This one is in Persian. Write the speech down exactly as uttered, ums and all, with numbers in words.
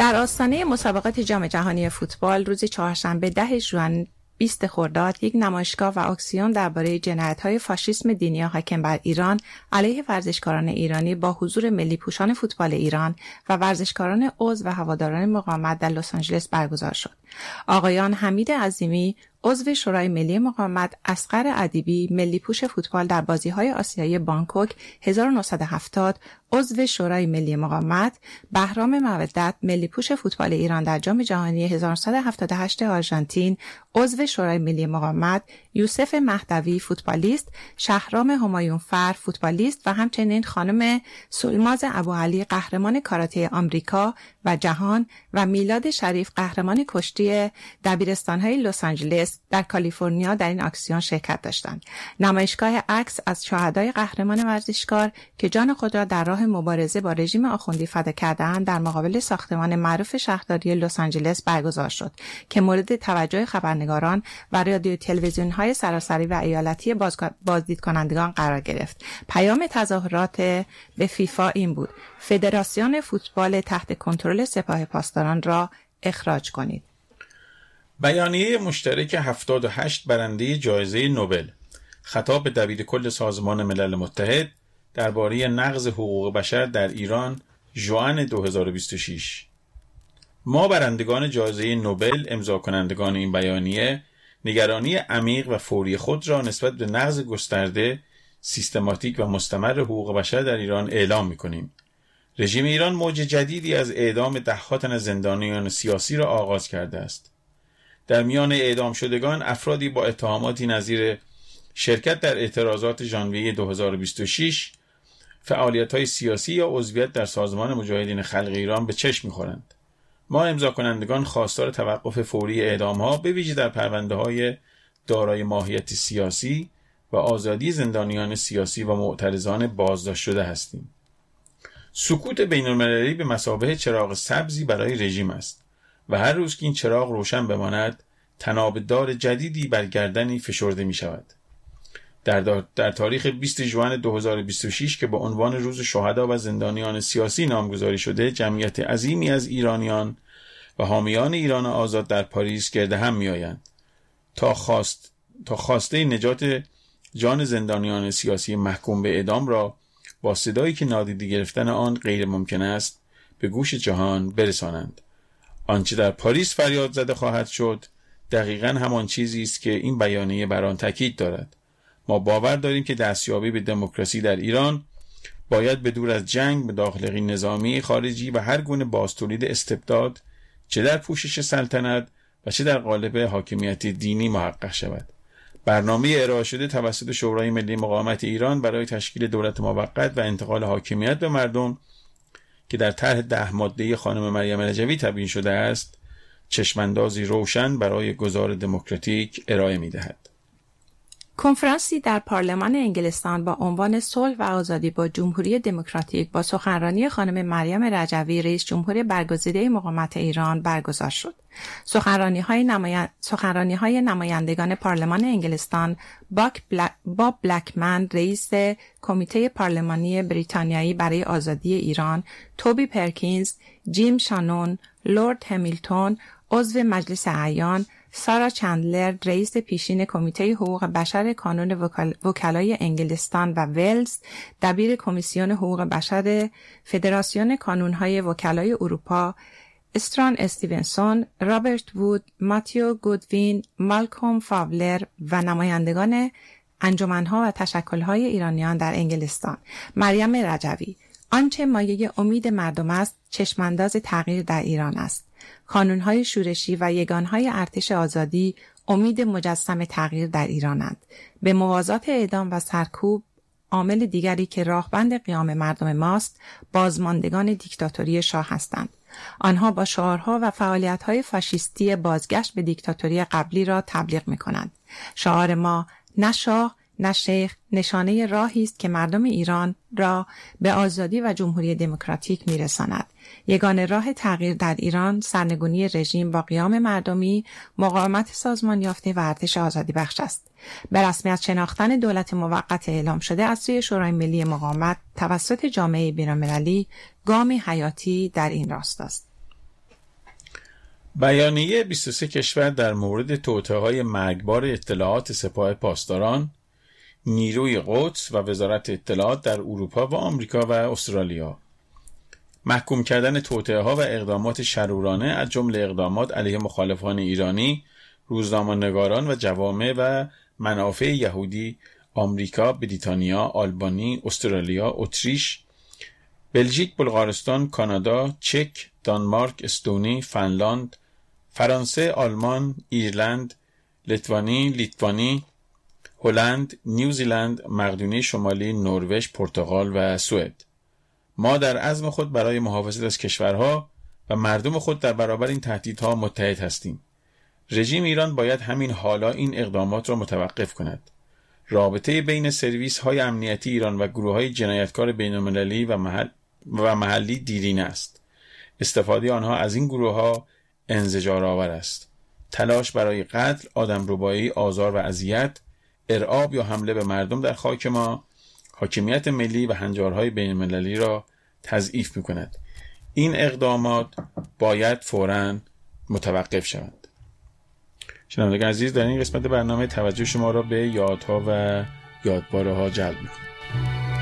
در آستانه مسابقات جام جهانی فوتبال روز چهارشنبه ده ژوئن بیست خرداد یک نمایشگاه و اکسیون درباره جنایت‌های فاشیسم دینی حاکم بر ایران علیه ورزشکاران ایرانی با حضور ملی پوشان فوتبال ایران و ورزشکاران عضو و هواداران مقاومت در لس آنجلس برگزار شد. آقایان حمید عظیمی عضو شورای ملی مقاومت، اصغر ادیبی ملی پوش فوتبال در بازی‌های آسیایی بانکوک هزار و نهصد و هفتاد، عضو شورای ملی مقاومت، بهرام مودت ملی پوش فوتبال ایران در جام جهانی هزار و نهصد و هفتاد و هشت آرژانتین، عضو شورای ملی مقاومت، یوسف مهدوی فوتبالیست، شهرام همایونفر فوتبالیست و همچنین خانم سلماز ابوعلی قهرمان کاراته آمریکا و جهان و میلاد شریف قهرمان کشتی دبیرستان‌های لس آنجلس در کالیفرنیا در این اکسیون شرکت داشتند. نمایشگاه عکس از شهدای قهرمان ورزشکار که جان خود را در راه مبارزه با رژیم آخوندی فدا کردند در مقابل ساختمان معروف شهرداری لس آنجلس برگزار شد که مورد توجه خبرنگاران و رادیو تلویزیون‌های سراسری و ایالتی بازدید کنندگان قرار گرفت. پیام تظاهرات به فیفا این بود: فدراسیون فوتبال تحت کنترل سپاه پاسداران را اخراج کنید. بیانیه مشترک هفتاد و هشت برنده جایزه نوبل خطاب به دبیر کل سازمان ملل متحد درباره نقض حقوق بشر در ایران ژوئن دو هزار و بیست و شش. ما برندگان جایزه نوبل امضا کنندگان این بیانیه نگرانی عمیق و فوری خود را نسبت به نقض گسترده، سیستماتیک و مستمر حقوق بشر در ایران اعلام می‌کنیم. رژیم ایران موج جدیدی از اعدام ده‌ها تن از زندانیان سیاسی را آغاز کرده است. در میان اعدام شدگان افرادی با اتهاماتی نظیر شرکت در اعتراضات ژانویه دو هزار و بیست و شش، فعالیت‌های سیاسی یا عضویت در سازمان مجاهدین خلق ایران به چشم می‌خورند. ما امضا کنندگان خواستار توقف فوری اعدام‌ها به ویژه در پرونده‌های دارای ماهیت سیاسی و آزادی زندانیان سیاسی و معترضان بازداشت شده هستیم. سکوت بین‌المللی به مثابه چراغ سبزی برای رژیم است و هر روز که این چراغ روشن بماند تنابدار جدیدی بر گردنی فشرده می شود. در, در تاریخ بیست ژوئن دو هزار و بیست و شش که به عنوان روز شهدا و زندانیان سیاسی نامگذاری شده، جمعیت عظیمی از ایرانیان و حامیان ایران آزاد در پاریس گرد هم می آیند تا خواست تا خواسته نجات جان زندانیان سیاسی محکوم به اعدام را با صدایی که نادیده گرفتن آن غیر ممکن است به گوش جهان برسانند. آنچه در پاریس فریاد زده خواهد شد دقیقاً همان چیزی است که این بیانیه بر آن تاکید دارد. ما باور داریم که دستیابی به دموکراسی در ایران باید به دور از جنگ، مداخله نظامی خارجی و هر گونه بازتولید استبداد چه در پوشش سلطنت و چه در قالب حاکمیت دینی محقق شود. برنامه ارائه شده توسط شورای ملی مقاومت ایران برای تشکیل دولت موقت و انتقال حاکمیت به مردم که در طرح ده ماده خانم مریم رجوی تبیین شده است، چشماندازی روشن برای گذار دموکراتیک ارائه می‌دهد. کنفرانسی در پارلمان انگلستان با عنوان صلح و آزادی با جمهوری دموکراتیک با سخنرانی خانم مریم رجوی رئیس جمهور برگزیده مقاومت ایران برگزار شد. سخنرانی‌های نماین... سخنرانی‌های نمایندگان پارلمان انگلستان باک بلک... باب بلکمن رئیس کمیته پارلمانی بریتانیایی برای آزادی ایران، توبی پرکینز، جیم شانون، لورد همیلتون عضو مجلس اعیان، سارا چندلر رئیس پیشین کمیته حقوق بشر کانون وکل... وکلای انگلستان و ولز، دبیر کمیسیون حقوق بشر فدراسیون کانونهای وکلای اروپا، استران استیونسون، رابرت وود، ماتیو گودوین، مالکوم فاولر و نمایندگان انجمنها و تشکلهای ایرانیان در انگلستان. مریم رجوی: آنچه مایه امید مردم است چشمانداز تغییر در ایران است. کانونهای شورشی و یگانهای ارتش آزادی امید مجسم تغییر در ایرانند. به موازات اعدام و سرکوب عامل دیگری که راهبند قیام مردم ماست بازماندگان دیکتاتوری شاه هستند. آنها با شعارها و فعالیت‌های فاشیستی بازگشت به دیکتاتوری قبلی را تبلیغ می‌کنند. شعار ما نه شاه نه شیخ نشانه راهی است که مردم ایران را به آزادی و جمهوری دموکراتیک می‌رساند. یگانه راه تغییر در ایران سرنگونی رژیم با قیام مردمی، مقاومت سازمان یافته و ارتش آزادی بخش است. به رسمیت شناختن دولت موقت اعلام شده از سوی شورای ملی مقاومت توسط جامعه بین‌المللی گامی حیاتی در این راست است. بیانیه بیست و سه کشور در مورد توطئه‌های مرگبار اطلاعات سپاه پاسداران، نیروی قدس و وزارت اطلاعات در اروپا و آمریکا و استرالیا. محکوم کردن توطئه‌ها و اقدامات شرورانه از جمله اقدامات علیه مخالفان ایرانی، روزنامه‌نگاران و جوامع و منافع یهودی آمریکا، بریتانیا، آلبانی، استرالیا، اتریش، بلژیک، بلغارستان، کانادا، چک، دانمارک، استونی، فنلاند، فرانسه، آلمان، ایرلند، لتوانی، لیتوانی، هلند، نیوزیلند، مقدونیه شمالی، نروژ، پرتغال و سوئد. ما در عزم خود برای محافظت از کشورها و مردم خود در برابر این تهدیدها متحد هستیم. رژیم ایران باید همین حالا این اقدامات را متوقف کند. رابطه بین سرویس های امنیتی ایران و گروه های جنایتکار بین المللی و, محل و محلی دیرینه است. استفاده آنها از این گروه ها انزجار آور است. تلاش برای قتل، آدمربایی، آزار و اذیت، ارعاب یا حمله به مردم در خاک ما، حاکمیت ملی و هنجارهای بین المللی را تضعیف می کند. این اقدامات باید فوراً متوقف شوند. شنوندگان عزیز، در این قسمت برنامه توجه شما را به یادها و یادباره‌ها جلب می‌کنم.